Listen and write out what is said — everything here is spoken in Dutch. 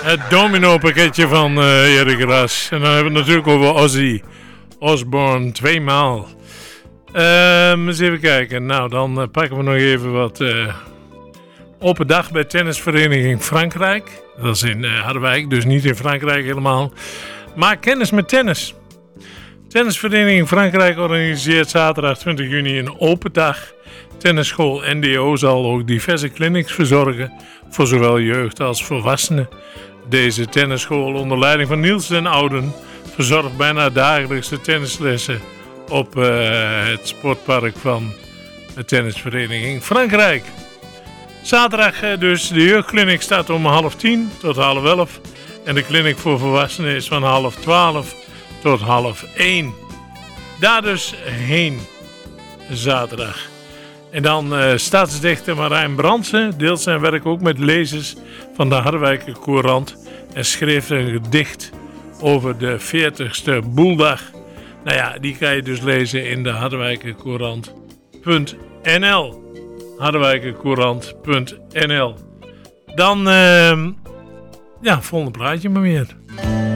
Het domino-pakketje van Erik Ras. En dan hebben we het natuurlijk over Ozzy Osbourne, 2 maal. Eens even kijken. Nou, dan pakken we nog even wat open dag bij tennisvereniging Frankrijk. Dat is in Harderwijk, dus niet in Frankrijk helemaal. Maak kennis met tennis. Tennisvereniging Frankrijk organiseert zaterdag 20 juni een open dag. Tennisschool NDO zal ook diverse clinics verzorgen voor zowel jeugd als volwassenen. Deze tennisschool onder leiding van Niels den Ouden verzorgt bijna dagelijks de tennislessen op het sportpark van de tennisvereniging Frankrijk. Zaterdag dus, de jeugdclinic staat om 10:30 tot 11:30 en de clinic voor volwassenen is van 11:30 tot 12:30. Daar dus heen, zaterdag. En dan stadsdichter Marijn Brandsen deelt zijn werk ook met lezers van de Harderwijker Courant en schreef een gedicht over de 40ste Boeldag. Nou ja, die kan je dus lezen in de Harderwijkercourant.nl. Harderwijkercourant.nl. Dan, volgende plaatje maar weer.